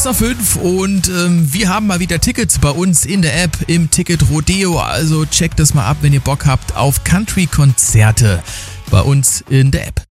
nach 5 und wir haben mal wieder Tickets bei uns in der App im Ticket Rodeo. Also checkt das mal ab, wenn ihr Bock habt auf Country-Konzerte bei uns in der App.